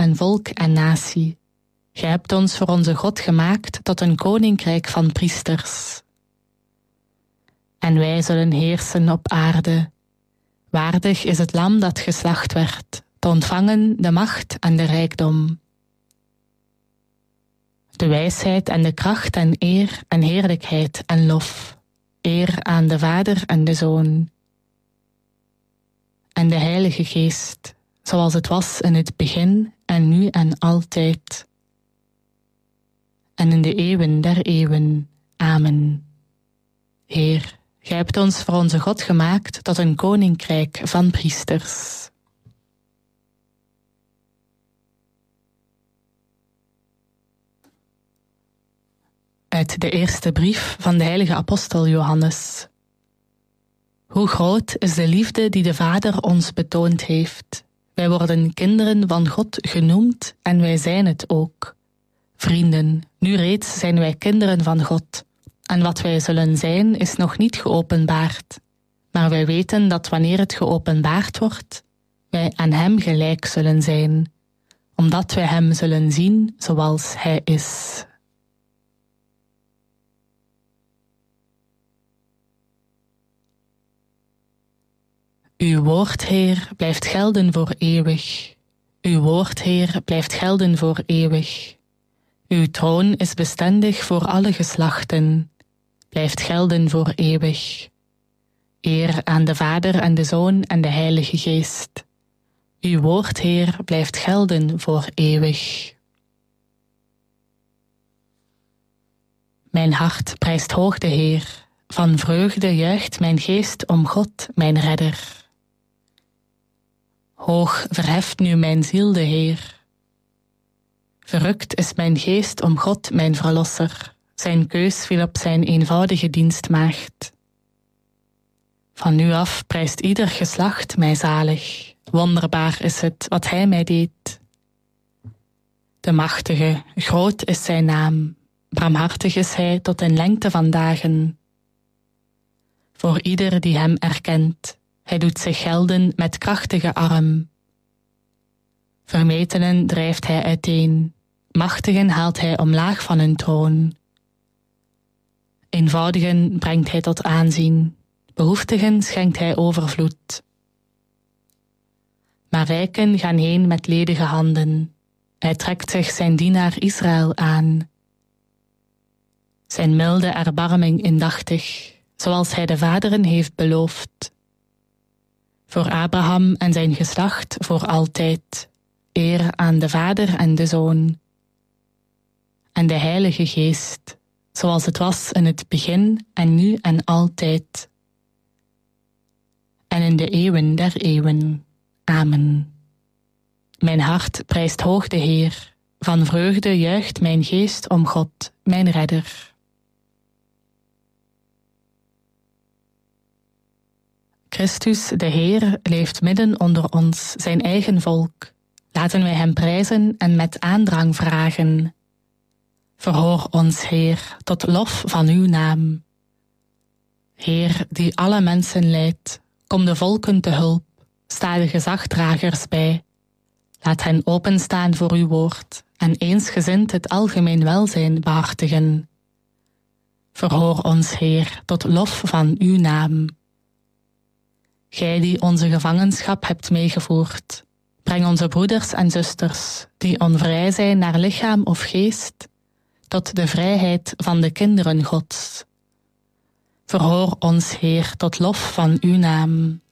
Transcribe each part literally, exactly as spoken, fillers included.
en volk en natie. Gij hebt ons voor onze God gemaakt tot een koninkrijk van priesters. En wij zullen heersen op aarde. Waardig is het lam dat geslacht werd, te ontvangen de macht en de rijkdom. De wijsheid en de kracht en eer en heerlijkheid en lof. Eer aan de Vader en de Zoon. En de Heilige Geest, zoals het was in het begin en nu en altijd. En in de eeuwen der eeuwen. Amen. Heer, gij hebt ons voor onze God gemaakt tot een koninkrijk van priesters. Uit de eerste brief van de heilige apostel Johannes. Hoe groot is de liefde die de Vader ons betoond heeft. Wij worden kinderen van God genoemd en wij zijn het ook. Vrienden, nu reeds zijn wij kinderen van God. En wat wij zullen zijn is nog niet geopenbaard. Maar wij weten dat wanneer het geopenbaard wordt, wij aan hem gelijk zullen zijn. Omdat wij hem zullen zien zoals hij is. Uw woord, Heer, blijft gelden voor eeuwig. Uw woord, Heer, blijft gelden voor eeuwig. Uw troon is bestendig voor alle geslachten, blijft gelden voor eeuwig. Eer aan de Vader en de Zoon en de Heilige Geest. Uw woord, Heer, blijft gelden voor eeuwig. Mijn hart prijst hoog de Heer, van vreugde juicht mijn geest om God, mijn redder. Hoog verheft nu mijn ziel de Heer. Verrukt is mijn geest om God, mijn verlosser. Zijn keus viel op zijn eenvoudige dienstmaagd. Van nu af prijst ieder geslacht mij zalig. Wonderbaar is het wat hij mij deed. De machtige, groot is zijn naam. Barmhartig is hij tot in lengte van dagen. Voor ieder die hem erkent. Hij doet zich gelden met krachtige arm. Vermetenen drijft hij uiteen. Machtigen haalt hij omlaag van hun troon. Eenvoudigen brengt hij tot aanzien. Behoeftigen schenkt hij overvloed. Maar rijken gaan heen met ledige handen. Hij trekt zich zijn dienaar Israël aan. Zijn milde erbarming indachtig, zoals hij de vaderen heeft beloofd. Voor Abraham en zijn geslacht voor altijd. Eer aan de Vader en de Zoon. En de Heilige Geest, zoals het was in het begin en nu en altijd. En in de eeuwen der eeuwen. Amen. Mijn hart prijst hoog de Heer. Van vreugde juicht mijn geest om God, mijn redder. Christus, de Heer, leeft midden onder ons, zijn eigen volk. Laten wij hem prijzen en met aandrang vragen. Verhoor ons, Heer, tot lof van uw naam. Heer, die alle mensen leidt, kom de volken te hulp, sta de gezagdragers bij. Laat hen openstaan voor uw woord en eensgezind het algemeen welzijn behartigen. Verhoor ons, Heer, tot lof van uw naam. Gij die onze gevangenschap hebt meegevoerd, breng onze broeders en zusters, die onvrij zijn naar lichaam of geest, tot de vrijheid van de kinderen Gods. Verhoor ons, Heer, tot lof van uw naam.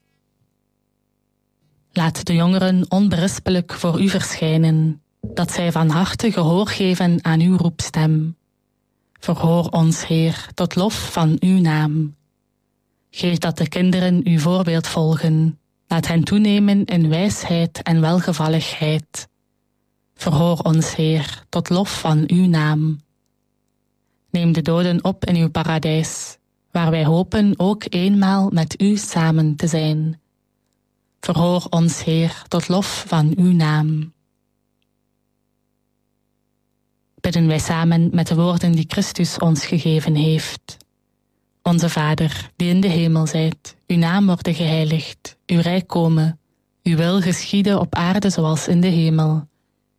Laat de jongeren onberispelijk voor u verschijnen, dat zij van harte gehoor geven aan uw roepstem. Verhoor ons, Heer, tot lof van uw naam. Geef dat de kinderen uw voorbeeld volgen. Laat hen toenemen in wijsheid en welgevalligheid. Verhoor ons, Heer, tot lof van uw naam. Neem de doden op in uw paradijs, waar wij hopen ook eenmaal met u samen te zijn. Verhoor ons, Heer, tot lof van uw naam. Bidden wij samen met de woorden die Christus ons gegeven heeft. Onze Vader, die in de hemel zijt, uw naam worden geheiligd, uw rijk komen, uw wil geschieden op aarde zoals in de hemel.